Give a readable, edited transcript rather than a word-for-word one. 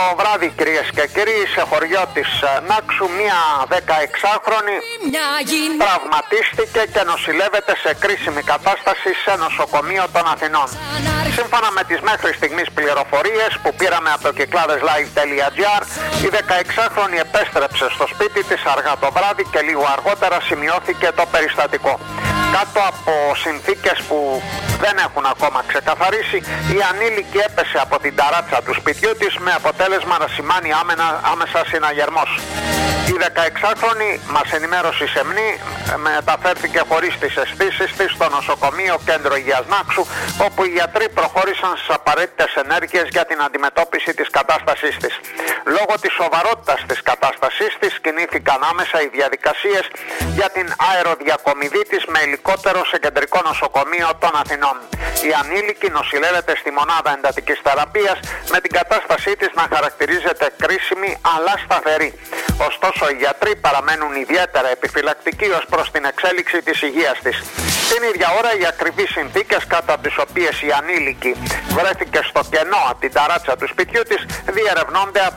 βράδυ, κυρίες και κύριοι, σε χωριό της Νάξου μια 16χρονη τραυματίστηκε και νοσηλεύεται σε κρίσιμη κατάσταση σε νοσοκομείο των Αθηνών. Σύμφωνα με τις μέχρι στιγμής πληροφορίες που πήραμε από το κυκλάδεσlive.gr, η 16χρονη επέστρεψε στο σπίτι της αργά το βράδυ και λίγο αργότερα σημειώθηκε το περιστατικό. Κάτω από συνθήκες που δεν έχουν ακόμα ξεκαθαρίσει, η ανήλικη έπεσε από την ταράτσα του σπιτιού της με αποτέλεσμα να σημάνει άμεσα συναγερμός. Η 16χρονη, μας ενημέρωσε η Σεμνή, μεταφέρθηκε χωρίς τις αισθήσεις της στο νοσοκομείο Κέντρο Υγείας Νάξου, όπου οι γιατροί προχώρησαν στις απαραίτητες ενέργειες για την αντιμετώπιση της κατάστασής της. Λόγω της σοβαρότητας της κατάστασής της κινήθηκαν άμεσα οι διαδικασίες για την αεροδιακομιδή της με ελικόπτερο σε κεντρικό νοσοκομείο των Αθηνών. Η ανήλικη νοσηλεύεται στη μονάδα εντατικής θεραπείας με την κατάστασή της να χαρακτηρίζεται κρίσιμη αλλά σταθερή. Ωστόσο οι γιατροί παραμένουν ιδιαίτερα επιφυλακτικοί ως προς την εξέλιξη της υγείας της. Την ίδια ώρα οι ακριβείς συνθήκες κάτω από τις οποίες η ανήλικη βρέθηκε στο κενό από την ταράτσα του σπιτιού της διερευνώνται